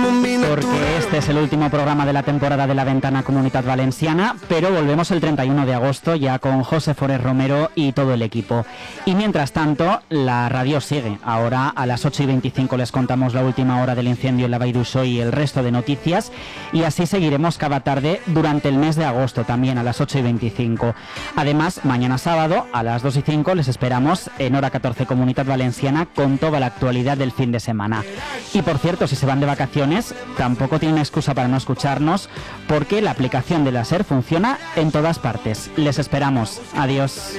porque este es el último programa de la temporada de La Ventana Comunitat Valenciana, pero volvemos el 31 de agosto ya con José Forés Romero y todo el equipo. Y mientras tanto, la radio sigue. Ahora a las 8:25 les contamos la última hora del incendio en la Vall d'Uixó y el resto de noticias, y así seguiremos cada tarde durante el mes de agosto, también a las 8:25. Además, mañana sábado a las 2:05 les esperamos en Hora 14 Comunitat Valenciana con toda la actualidad del fin de semana. Y por cierto, si se van de vacaciones, tampoco tienen excusa para no escucharnos, porque la aplicación de la SER funciona en todas partes. Les esperamos. Adiós.